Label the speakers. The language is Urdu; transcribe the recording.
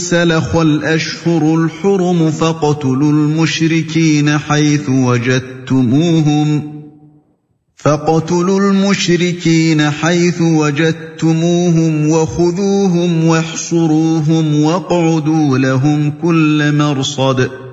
Speaker 1: انسلخ الأشهر الحرم فاقتلوا المشركين حيث وجدتموهم وخذوهم واحصروهم واقعدوا لهم كل مرصد